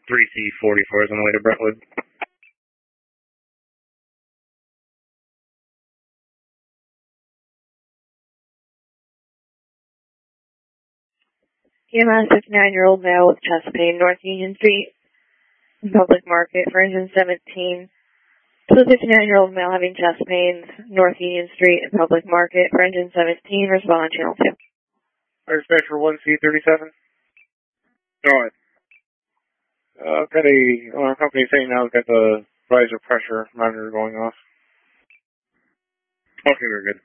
3C44 is on the way to Brentwood. EMS 59-year-old male with chest pain, North Union Street, Public Market for engine 17. So 59-year-old male having chest pains, North Union Street, Public Market for engine 17. Respond on channel 2. Dispatch for 1C37. Go ahead. Got our company saying now we've got the riser pressure monitor going off. Okay, very good.